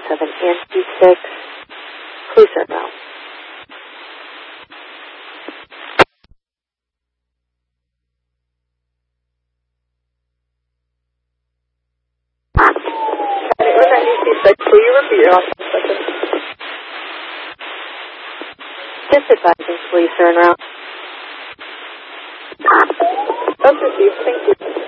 707 Yankee 6. Please send out. Will you repeat your last question? Just advising police are en route. That's received. Thank you.